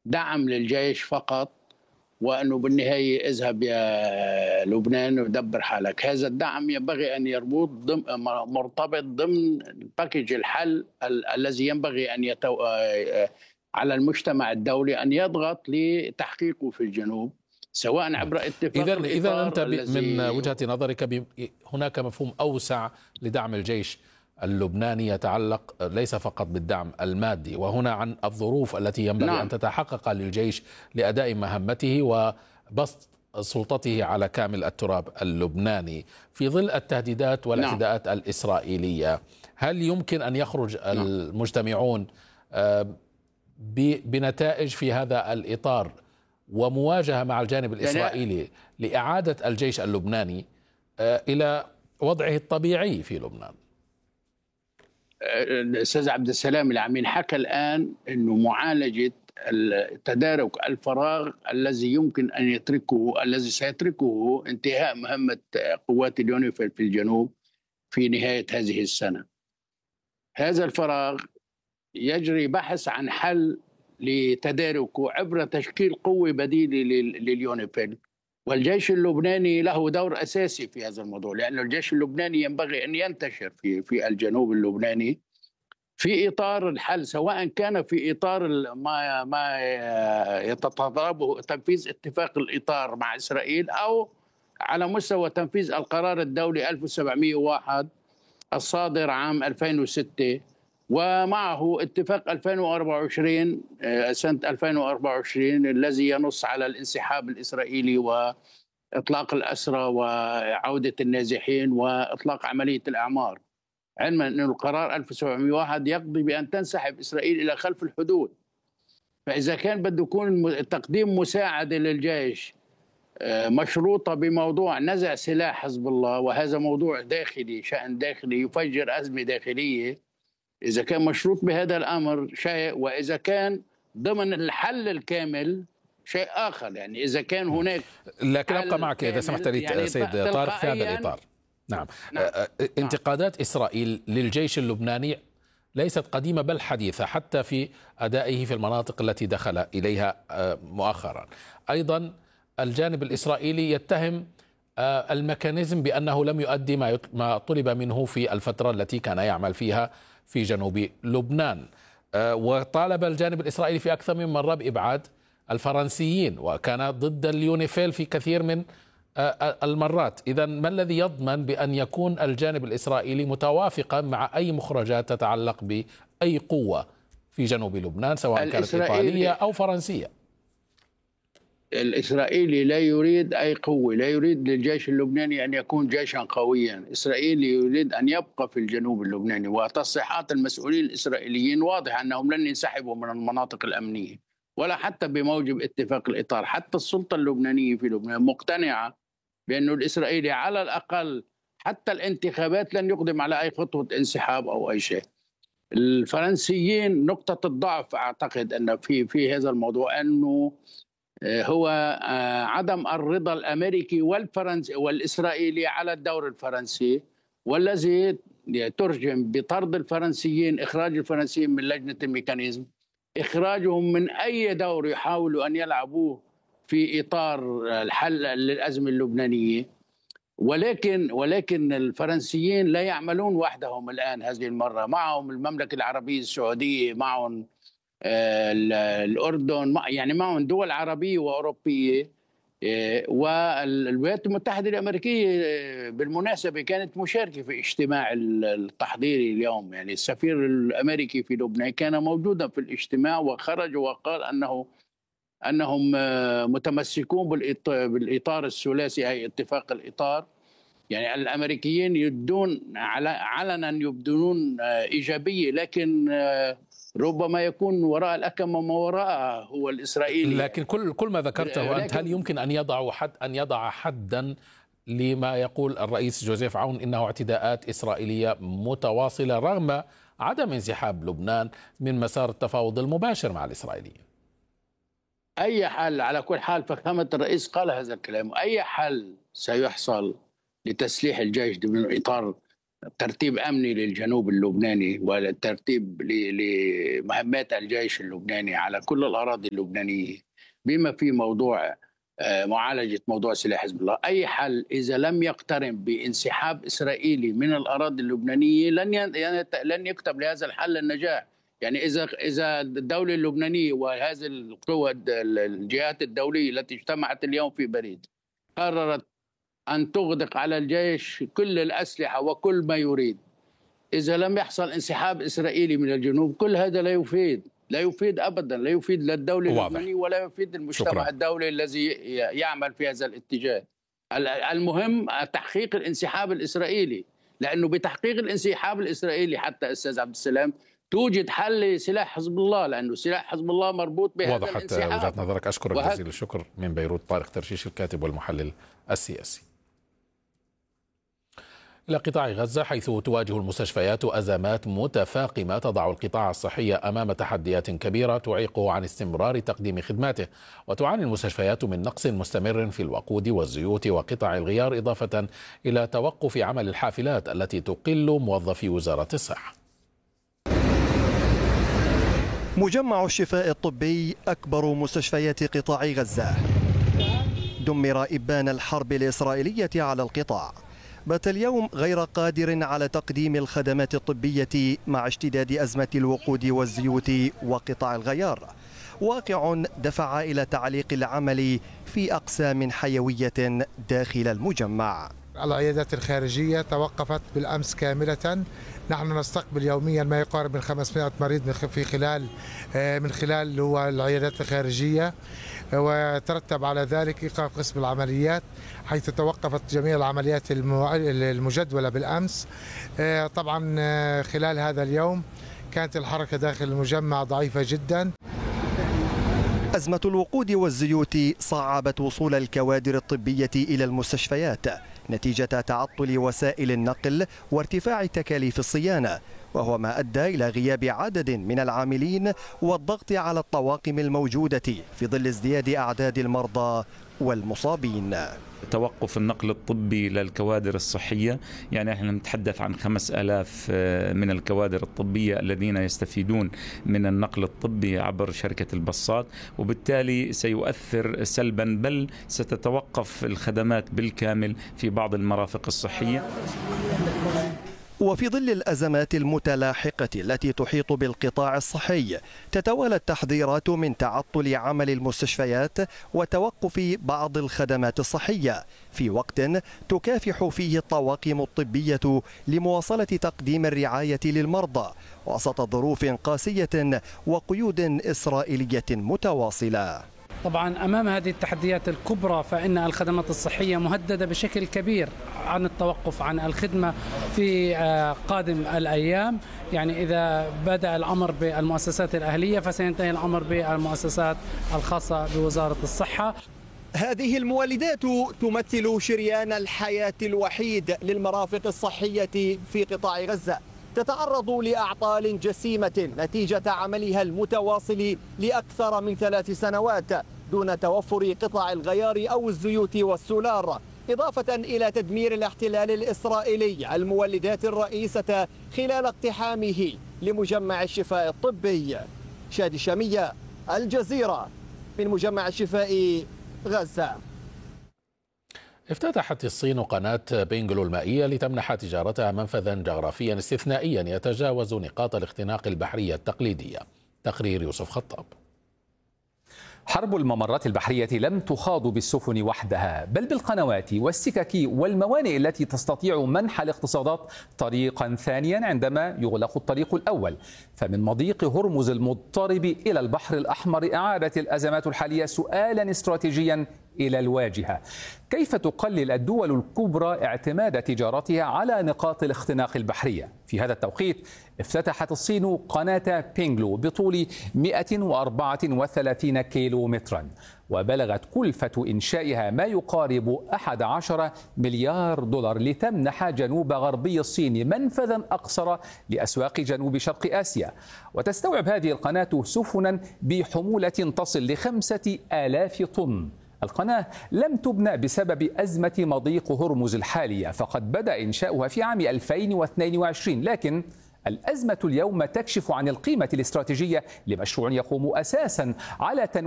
دعم للجيش فقط، وأنه بالنهاية اذهب يا لبنان ودبر حالك. هذا الدعم ينبغي أن يربط مرتبط ضمن باكج الحل الذي ينبغي أن على المجتمع الدولي أن يضغط لتحقيقه في الجنوب، سواء نعم. عبر اتفاق إذا أنت الإطار من الذي وجهة نظرك هناك مفهوم أوسع لدعم الجيش اللبناني يتعلق ليس فقط بالدعم المادي، وهنا عن الظروف التي ينبغي أن نعم تتحقق للجيش لأداء مهمته وبسط سلطته على كامل التراب اللبناني في ظل التهديدات نعم والاعتداءات الإسرائيلية. هل يمكن أن يخرج نعم المجتمعون بنتائج في هذا الإطار ومواجهة مع الجانب يعني الإسرائيلي لإعادة الجيش اللبناني إلى وضعه الطبيعي في لبنان؟ الأستاذ عبد السلام العمين حكى الآن أنه معالجة تدارك الفراغ الذي يمكن أن يتركه، الذي سيتركه انتهاء مهمة قوات اليونيفيل في الجنوب في نهاية هذه السنة. هذا الفراغ يجري بحث عن حل لتداركه عبر تشكيل قوة بديلة لليونيفيل، والجيش اللبناني له دور أساسي في هذا الموضوع، لأن الجيش اللبناني ينبغي أن ينتشر في الجنوب اللبناني في إطار الحل، سواء كان في إطار ما يتطلبه تنفيذ اتفاق الإطار مع إسرائيل، أو على مستوى تنفيذ القرار الدولي 1701 الصادر عام 2006، ومعه اتفاق 2024 سنة 2024 الذي ينص على الانسحاب الإسرائيلي وإطلاق الأسرى وعودة النازحين وإطلاق عملية الأعمار، علما أن القرار 1701 يقضي بأن تنسحب إسرائيل إلى خلف الحدود. فإذا كان بده يكون تقديم مساعدة للجيش مشروطة بموضوع نزع سلاح حزب الله، وهذا موضوع داخلي، شأن داخلي يفجر أزمة داخلية، إذا كان مشروط بهذا الأمر شيء، وإذا كان ضمن الحل الكامل شيء آخر. يعني إذا كان هناك لكن أبقى حل معك إذا سمحت كامل لي يعني سيد طارق في هذا تلقائيا. الإطار. نعم. نعم نعم انتقادات إسرائيل للجيش اللبناني ليست قديمة بل حديثة، حتى في أدائه في المناطق التي دخل إليها مؤخرا. أيضا الجانب الإسرائيلي يتهم الميكانيزم بأنه لم يؤدي ما طلب منه في الفترة التي كان يعمل فيها في جنوب لبنان، وطالب الجانب الإسرائيلي في أكثر من مرة بإبعاد الفرنسيين، وكان ضد اليونيفيل في كثير من المرات. إذن ما الذي يضمن بأن يكون الجانب الإسرائيلي متوافقا مع أي مخرجات تتعلق بأي قوة في جنوب لبنان، سواء كانت إيطالية أو فرنسية؟ الإسرائيلي لا يريد أي قوة، لا يريد للجيش اللبناني أن يكون جيشا قويا. إسرائيل يريد أن يبقى في الجنوب اللبناني، وتصريحات المسؤولين الإسرائيليين واضح أنهم لن ينسحبوا من المناطق الأمنية ولا حتى بموجب اتفاق الإطار. حتى السلطة اللبنانية في لبنان مقتنعة بأن الإسرائيلي على الأقل حتى الانتخابات لن يقدم على أي خطوة انسحاب أو أي شيء. الفرنسيين نقطة الضعف أعتقد أن في هذا الموضوع أنه هو عدم الرضا الأمريكي والفرنسي والإسرائيلي على الدور الفرنسي، والذي يترجم بطرد الفرنسيين، إخراج الفرنسيين من لجنة الميكانيزم، إخراجهم من أي دور يحاولوا أن يلعبوه في إطار الحل للأزمة اللبنانية. ولكن الفرنسيين لا يعملون وحدهم الآن، هذه المرة معهم المملكة العربية السعودية، معهم الأردن، يعني معهم دول عربية وأوروبية. والولايات المتحدة الأمريكية بالمناسبة كانت مشاركة في اجتماع التحضيري اليوم، يعني السفير الأمريكي في لبنان كان موجودا في الاجتماع وخرج وقال أنهم متمسكون بالإطار الثلاثي، أي اتفاق الإطار. يعني الأمريكيين يبدون علنا يبدون إيجابية، لكن ربما يكون وراء الأكمة ما وراءها هو الإسرائيلي. لكن كل ما ذكرته أنت، هل يمكن أن يضع حدا لما يقول الرئيس جوزيف عون إنه اعتداءات إسرائيلية متواصلة رغم عدم انسحاب لبنان من مسار التفاوض المباشر مع الإسرائيليين؟ أي حل، على كل حال فخامة الرئيس قال هذا الكلام، أي حل سيحصل لتسليح الجيش ضمن إطار ترتيب أمني للجنوب اللبناني والترتيب لمهمات الجيش اللبناني على كل الأراضي اللبنانية، بما في موضوع معالجة موضوع سلاح حزب الله. أي حل إذا لم يقترن بانسحاب إسرائيلي من الأراضي اللبنانية لن يكتب لهذا الحل النجاح. يعني إذا الدولة اللبنانية وهذه القوى الجهات الدولية التي اجتمعت اليوم في باريس قررت أن تغدق على الجيش كل الأسلحة وكل ما يريد، إذا لم يحصل انسحاب إسرائيلي من الجنوب كل هذا لا يفيد أبدا، لا يفيد للدولة اللبنانية ولا يفيد المجتمع الدولي الذي يعمل في هذا الاتجاه. المهم تحقيق الانسحاب الإسرائيلي، لأنه بتحقيق الانسحاب الإسرائيلي حتى أستاذ عبد السلام توجد حل لسلاح حزب الله، لأنه سلاح حزب الله مربوط بهذا الانسحاب. وضحت وجهة نظرك، أشكرك جزيل الشكر. من بيروت طارق ترشيش، الكاتب والمحلل السياسي. إلى قطاع غزة، حيث تواجه المستشفيات أزمات متفاقمة تضع القطاع الصحي أمام تحديات كبيرة تعيقه عن استمرار تقديم خدماته، وتعاني المستشفيات من نقص مستمر في الوقود والزيوت وقطع الغيار، إضافة إلى توقف عمل الحافلات التي تقل موظفي وزارة الصحة. مجمع الشفاء الطبي أكبر مستشفيات قطاع غزة دمر إبان الحرب الإسرائيلية على القطاع، بات اليوم غير قادر على تقديم الخدمات الطبية مع اشتداد أزمة الوقود والزيوت وقطع الغيار، واقع دفع إلى تعليق العمل في أقسام حيوية داخل المجمع. العيادات الخارجية توقفت بالأمس كاملة. نحن نستقبل يوميا ما يقارب من 500 مريض من خلال العيادات الخارجية، وترتب على ذلك إيقاف قسم العمليات حيث توقفت جميع العمليات المجدولة بالأمس. طبعا خلال هذا اليوم كانت الحركة داخل المجمع ضعيفة جدا. أزمة الوقود والزيوت صعبت وصول الكوادر الطبية إلى المستشفيات نتيجة تعطل وسائل النقل وارتفاع تكاليف الصيانة، وهو ما أدى إلى غياب عدد من العاملين والضغط على الطواقم الموجودة في ظل ازدياد أعداد المرضى والمصابين. توقف النقل الطبي للكوادر الصحية، يعني احنا نتحدث عن 5000 من الكوادر الطبية الذين يستفيدون من النقل الطبي عبر شركة البساط، وبالتالي سيؤثر سلبا بل ستتوقف الخدمات بالكامل في بعض المرافق الصحية. وفي ظل الأزمات المتلاحقة التي تحيط بالقطاع الصحي، تتوالى التحذيرات من تعطل عمل المستشفيات وتوقف بعض الخدمات الصحية في وقت تكافح فيه الطواقم الطبية لمواصلة تقديم الرعاية للمرضى وسط ظروف قاسية وقيود إسرائيلية متواصلة. طبعا أمام هذه التحديات الكبرى فإن الخدمات الصحية مهددة بشكل كبير عن التوقف عن الخدمة في قادم الأيام. يعني إذا بدأ الأمر بالمؤسسات الأهلية فسينتهي الأمر بالمؤسسات الخاصة بوزارة الصحة. هذه المولدات تمثل شريان الحياة الوحيد للمرافق الصحية في قطاع غزة، تتعرض لأعطال جسيمة نتيجة عملها المتواصل لأكثر من 3 سنوات دون توفر قطع الغيار أو الزيوت والسولار، إضافة إلى تدمير الاحتلال الإسرائيلي المولدات الرئيسة خلال اقتحامه لمجمع الشفاء الطبي. شادي شامية، الجزيرة، من مجمع الشفاء غزة. افتتحت الصين قناة بينغلو المائية لتمنح تجارتها منفذا جغرافيا استثنائيا يتجاوز نقاط الاختناق البحرية التقليدية. تقرير يوسف خطاب. حرب الممرات البحرية لم تخاض بالسفن وحدها، بل بالقنوات والسكك والموانئ التي تستطيع منح الاقتصادات طريقا ثانيا عندما يغلق الطريق الأول. فمن مضيق هرمز المضطرب إلى البحر الأحمر أعادت الأزمات الحالية سؤالا استراتيجيا إلى الواجهة: كيف تقلل الدول الكبرى اعتماد تجارتها على نقاط الاختناق البحرية؟ في هذا التوقيت افتتحت الصين قناة بينغلو بطول 134 كيلومترا، وبلغت كلفة إنشائها ما يقارب 11 مليار دولار لتمنح جنوب غربي الصين منفذا أقصر لأسواق جنوب شرق آسيا. وتستوعب هذه القناة سفنا بحمولة تصل ل5,000 طن، القناة لم تبنى بسبب أزمة مضيق هرمز الحالية، فقد بدأ إنشاؤها في عام 2022، لكن الأزمة اليوم تكشف عن القيمة الاستراتيجية لمشروع يقوم أساسا على